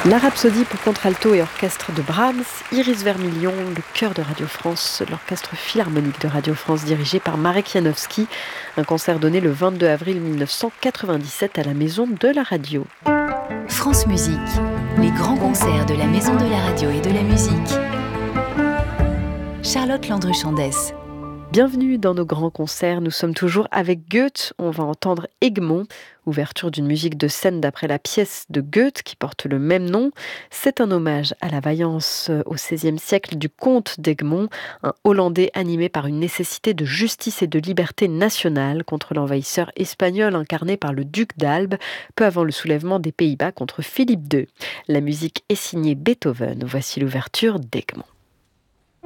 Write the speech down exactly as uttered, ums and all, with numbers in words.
La Rhapsodie pour contralto et orchestre de Brahms, Iris Vermilion, le chœur de Radio France, l'orchestre philharmonique de Radio France dirigé par Marek Janowski, un concert donné le vingt-deux avril mille neuf cent quatre-vingt-dix-sept à la Maison de la Radio. France Musique, les grands concerts de la Maison de la Radio et de la Musique. Charlotte Landru-Chandès. Bienvenue dans nos grands concerts, nous sommes toujours avec Goethe, on va entendre Egmont, ouverture d'une musique de scène d'après la pièce de Goethe qui porte le même nom. C'est un hommage à la vaillance au seizième siècle du comte d'Egmont, un Hollandais animé par une nécessité de justice et de liberté nationale contre l'envahisseur espagnol incarné par le duc d'Albe, peu avant le soulèvement des Pays-Bas contre Philippe deux. La musique est signée Beethoven, voici l'ouverture d'Egmont.